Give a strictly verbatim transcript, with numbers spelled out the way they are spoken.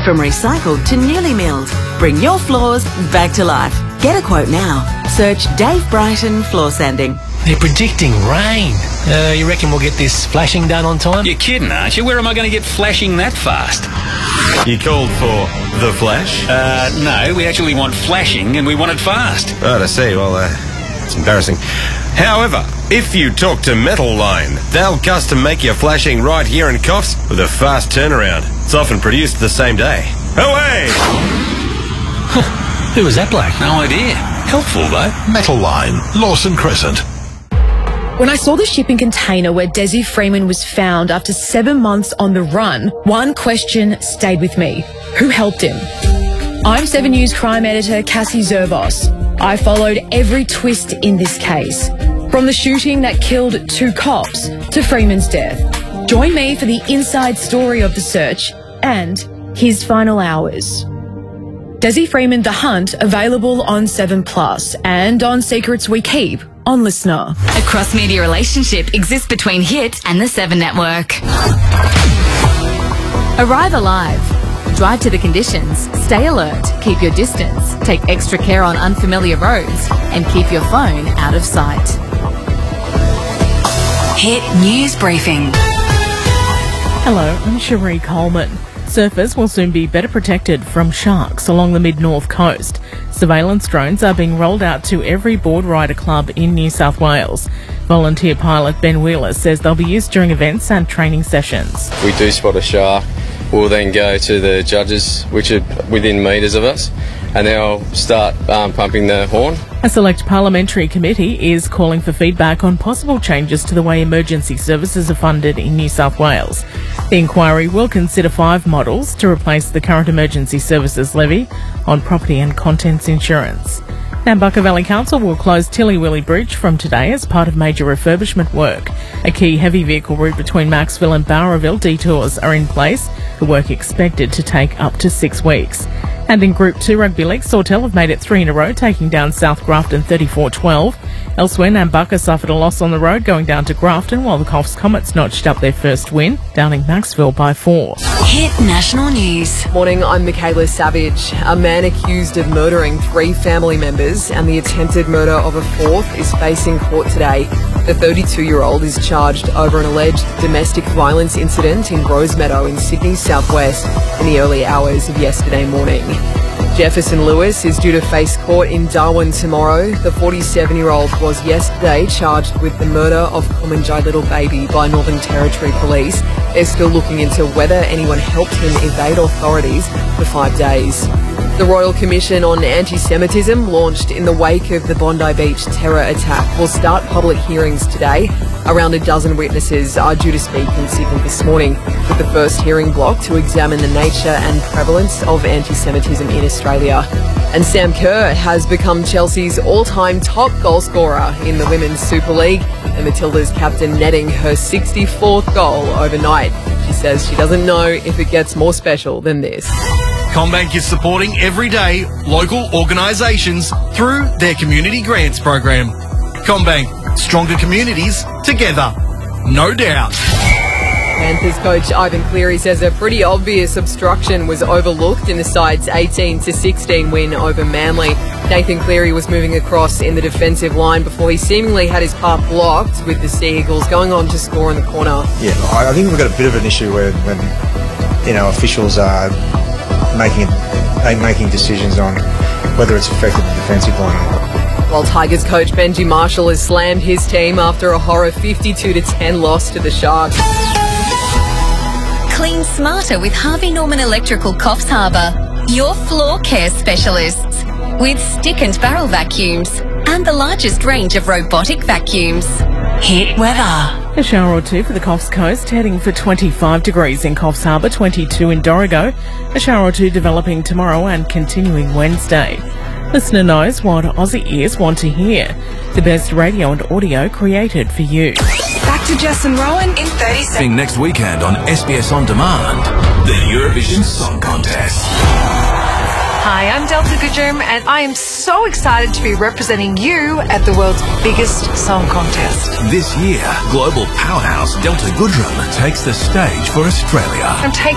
From recycled to newly milled, bring your floors back to life. Get a quote now. Search Dave Brighton Floor Sanding. They're predicting rain. Uh, you reckon we'll get this flashing done on time? You're kidding, aren't you? Where am I going to get flashing that fast? You called for the flash? Uh, no, we actually want flashing and we want it fast. Oh, I see. Well, uh, it's embarrassing. However, if you talk to Metal Line, they'll custom make your flashing right here in Coffs with a fast turnaround. It's often produced the same day. Away! Who was that bloke? No idea. Helpful, though. Metal Line, Lawson Crescent. When I saw the shipping container where Desi Freeman was found after seven months on the run, one question stayed with me. Who helped him? I'm seven News crime editor Cassie Zervos. I followed every twist in this case, from the shooting that killed two cops to Freeman's death. Join me for the inside story of the search and his final hours. Desi Freeman, The Hunt, available on seven plus and on Secrets We Keep on Listener. A cross-media relationship exists between Hit and the Seven Network. Arrive alive. Drive to the conditions, stay alert, keep your distance, take extra care on unfamiliar roads, and keep your phone out of sight. Hit News Briefing. Hello, I'm Cherie Coleman. Surfers will soon be better protected from sharks along the mid-north coast. Surveillance drones are being rolled out to every board rider club in New South Wales. Volunteer pilot Ben Wheeler says they'll be used during events and training sessions. We do spot a shark. We'll then go to the judges, which are within metres of us, and they'll start um, pumping the horn. A select parliamentary committee is calling for feedback on possible changes to the way emergency services are funded in New South Wales. The inquiry will consider five models to replace the current emergency services levy on property and contents insurance. Nambucca Valley Council will close Tilly Willy Bridge from today as part of major refurbishment work. A key heavy vehicle route between Maxville and Bowraville detours are in place, the work expected to take up to six weeks. And in Group two Rugby League, Sawtell have made it three in a row, taking down South Grafton thirty-four twelve. Elsewhere, Nambucca suffered a loss on the road, going down to Grafton, while the Coffs Comets notched up their first win, downing Maxville by four. Hit National News. Morning, I'm Michaela Savage. A man accused of murdering three family members and the attempted murder of a fourth is facing court today. The thirty-two-year-old is charged over an alleged domestic violence incident in Rosemeadow in Sydney's southwest in the early hours of yesterday morning. Jefferson Lewis is due to face court in Darwin tomorrow. The forty-seven-year-old was yesterday charged with the murder of Kumanjai Little Baby by Northern Territory Police. They're still looking into whether anyone helped him evade authorities for five days. The Royal Commission on Anti-Semitism, launched in the wake of the Bondi Beach terror attack, will start public hearings today. Around a dozen witnesses are due to speak in Sydney this morning, with the first hearing block to examine the nature and prevalence of anti-Semitism in Australia. And Sam Kerr has become Chelsea's all-time top goal scorer in the Women's Super League, the Matildas captain netting her sixty-fourth goal overnight. She says she doesn't know if it gets more special than this. CommBank is supporting everyday local organisations through their community grants program. CommBank, stronger communities together, no doubt. Panthers coach Ivan Cleary says a pretty obvious obstruction was overlooked in the side's eighteen to sixteen win over Manly. Nathan Cleary was moving across in the defensive line before he seemingly had his path blocked, with the Sea Eagles going on to score in the corner. Yeah, I think we've got a bit of an issue where when, you know, officials are making making decisions on whether it's affected the defensive line or not. While Tigers coach Benji Marshall has slammed his team after a horror fifty-two to ten loss to the Sharks. Clean smarter with Harvey Norman Electrical Coffs Harbour, your floor care specialists, with stick and barrel vacuums and the largest range of robotic vacuums. Hit weather. A shower or two for the Coffs Coast, heading for twenty-five degrees in Coffs Harbour, twenty-two in Dorrigo. A shower or two developing tomorrow and continuing Wednesday. Listener knows what Aussie ears want to hear. The best radio and audio created for you. Back to Jess and Rowan in thirty seconds. Next weekend on S B S On Demand, the Eurovision Song Contest. Hi, I'm Delta Goodgerm, and I am so excited to be representing you at the world's biggest song contest. This year, global powerhouse Delta Goodrem takes the stage for Australia. I'm taking